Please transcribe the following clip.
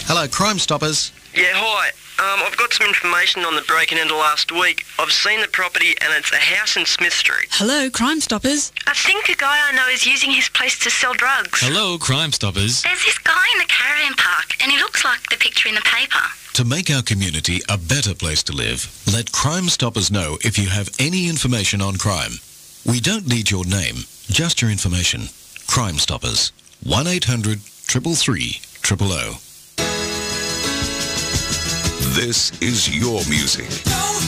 Hello, Crime Stoppers. Yeah, hi. I've got some information on the break-in into last week. I've seen the property and it's a house in Smith Street. Hello, Crime Stoppers. I think a guy I know is using his place to sell drugs. Hello, Crime Stoppers. There's this guy in the caravan park and he looks like the picture in the paper. To make our community a better place to live, let Crime Stoppers know if you have any information on crime. We don't need your name, just your information. Crime Stoppers. 1-800-333-000. This is your music.